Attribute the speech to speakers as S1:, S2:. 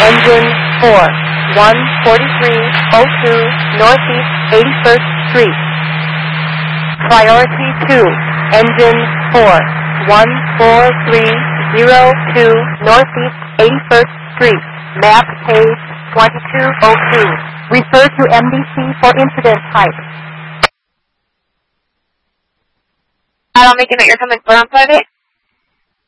S1: Engine 4, 14302 Northeast 81st Street. Priority 2, Engine 4, 14302 Northeast 81st Street. Map page 2202. Refer to MDC for incident type.
S2: I'll make a note you're coming for on private.